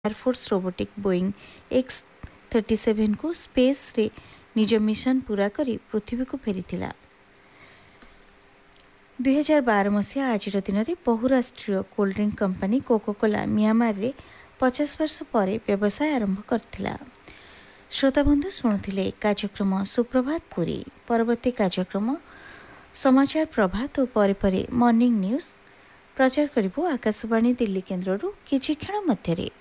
Air force robotic Boeing X-37 को space रे निज मिशन पूरा करी पृथ्वी को फेरीथिला। 2012 मसीहा आज दिन में बहुराष्ट्रीय cold drink company Coca Cola Myanmar रे 50 वर्ष पर व्यवसाय आरंभ करथिला। श्रोता बंधु शुणुथिले कार्यक्रम सुप्रभात पुरी। परवर्ती कार्यक्रम समाचार प्रभात और परे मॉर्निंग न्यूज प्रचार करिबो आकाशवाणी दिल्ली केन्द्ररू किछि क्षण मध्यरे।